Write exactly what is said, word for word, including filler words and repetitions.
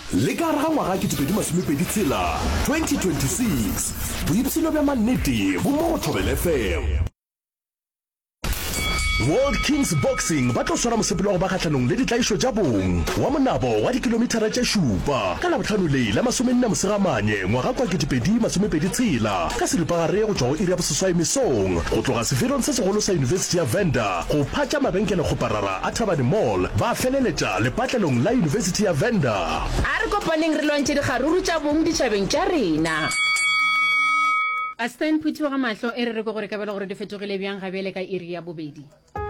Le ka ra ngwaga ke tshepedi masomepedi tshela twenty twenty-six boipselo bja mannete bo mo Thobela F M. World Kings Boxing ba tlo swara mosepelo wa go ba kgatlhanong le ditlaišo tša bong wa monabo wa dikilomitara tša šupa ka labotlhano le la masomenne mosegamanye ngwaga kwa ketepedi masomepedi tshela ka seripagare go tšwa go iri ya boseswai mesong go tloga sefelong se segolo sa University ya Venda go phatša mabenkele kgoparara a Thabane Mall ba feleletša lepatlelong la University ya Venda. A re kopaneng re lwantše dikgaruru tša bong ditšhabeng tša rena. A Stan Phuthi wa ga mahlo e re re go gore ka bela gore di fetogile bjang ga bele ka iri ya bobedi.